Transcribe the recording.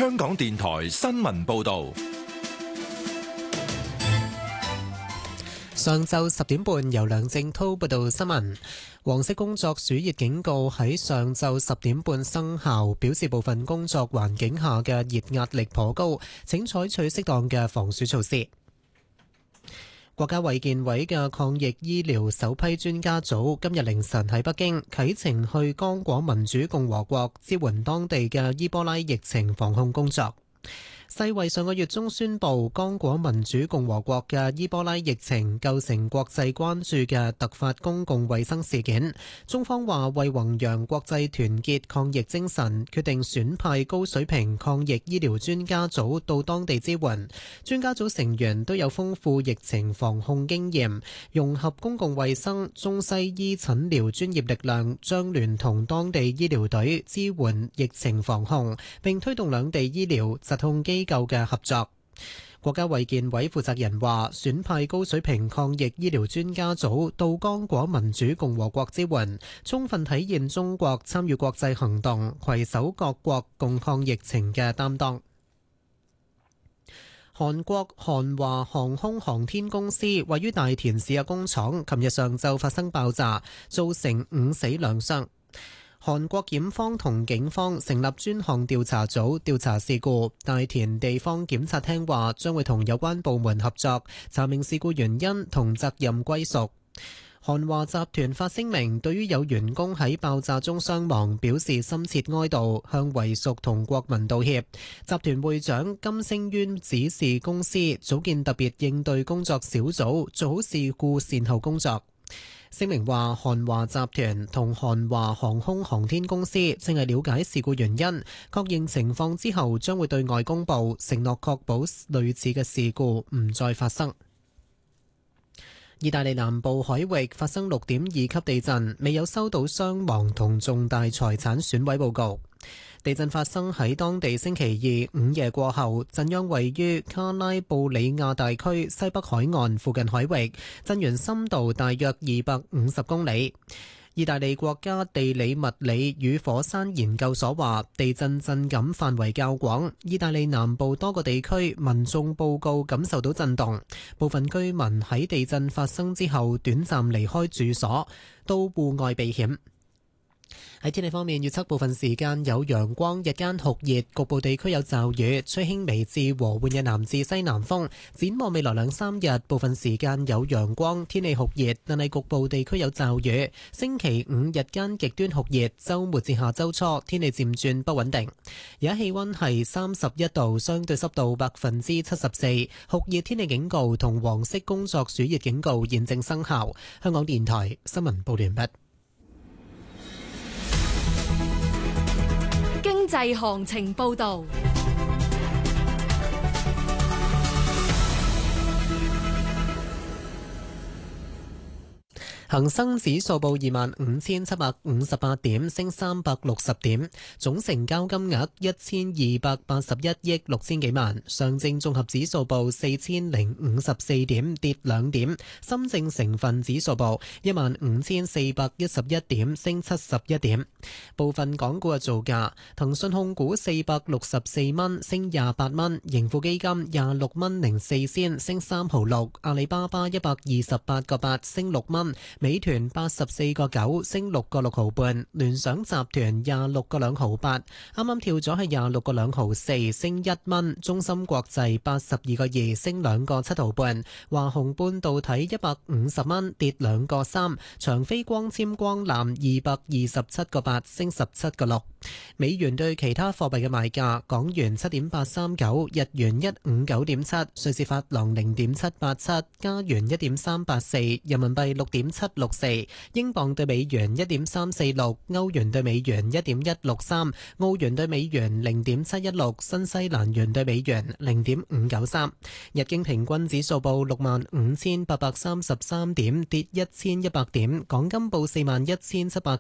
香港電台新聞報道。 上晝10點半，由梁正滔報道新聞。黃色工作暑熱警告喺上晝10點半生效，表示部分工作環境下嘅熱壓力頗高，請採取適當嘅防暑措施。國家衛健委嘅抗疫醫療首批專家組今日凌晨喺北京啟程去剛果民主共和國支援當地嘅伊波拉疫情防控工作。世衛上個月中宣布，剛果民主共和國嘅伊波拉疫情構成國際關注嘅突發公共衛生事件。中方話為弘揚國際團結抗疫精神，決定選派高水平抗疫醫療專家組到當地支援。專家組成員都有豐富疫情防控經驗，融合公共衛生、中西醫診療專業力量，將聯同當地醫療隊支援疫情防控，並推動兩地醫療疾控機構嘅合作。國家衛健委負責人話，選派高水平抗疫醫療專家組到剛果民主共和國支援，充分體現中國參與國際行動、攜手各國共抗疫情嘅擔當。韓國韓華航空航天公司位於大田市嘅工廠，琴日上晝發生爆炸，造成5死2傷。韓國檢方同警方成立專項調查組調查事故。大田地方檢察廳話將會同有關部門合作，查明事故原因同責任歸屬。韓華集團發聲明，對於有員工喺爆炸中傷亡表示深切哀悼，向遺屬同國民道歉。集團會長金星淵指示公司組建特別應對工作小組，做好事故善後工作。聲明話，韓華集團同韓華航空航天公司正係了解事故原因，確認情況之後將會對外公佈，承諾確保類似嘅事故唔再發生。意大利南部海域發生6.2級地震，未有收到傷亡同重大財產損毀報告。地震發生喺當地星期二午夜過後，震央位於卡拉布里亞大區西北海岸附近海域，震源深度大約250公里。意大利國家地理物理與火山研究所話，地震震感範圍較廣，意大利南部多個地區民眾報告感受到震動，部分居民喺地震發生之後短暫離開住所，到戶外避險。喺天氣方面，預測部分時間有陽光，日間酷熱，局部地區有驟雨，吹輕微至和緩嘅南至西南風。展望未來2-3日，部分時間有陽光，天氣酷熱，但係局部地區有驟雨。星期五日間極端酷熱，週末至下週初天氣漸轉不穩定。而家氣溫係31度，相對濕度74%，酷熱天氣警告同黃色工作暑熱警告現正生效。香港電台新聞報完畢。 經濟行情報道。 恒生指數報25,758點，升360點，總成交金額1281億6千幾萬。上證綜合指數報4054點，跌2點。深證成分指數報15,411點，升71點。部分港股嘅造價：騰訊控股464蚊，升28蚊；盈富基金26蚊04仙，升3毫6；阿里巴巴128個8，升6蚊。美團84個9，升6個6毫半；聯想集團26個2毫8，啱啱跳咗係26個2毫4，升1蚊；中芯國際82個2，升2個7毫半；華虹半導體150蚊，跌2個3；長飛光纖光纜227個8，升17個6。美元對其他貨幣嘅賣價：港元7.839，日元159.7，瑞士法郎0.787，加元1.384，人民幣6.764，英鎊對美元1.346，歐元對美元1.163，澳元對美元0.716，新西蘭元對美元0.593。日經平均指數報65,833點，跌1100點。港金報41,799